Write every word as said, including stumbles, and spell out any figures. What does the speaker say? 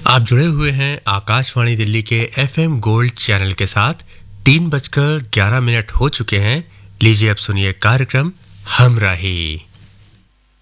आप जुड़े हुए हैं आकाशवाणी दिल्ली के एफएम गोल्ड चैनल के साथ। तीन बजकर ग्यारह मिनट हो चुके हैं। लीजिए अब सुनिए कार्यक्रम हमराही।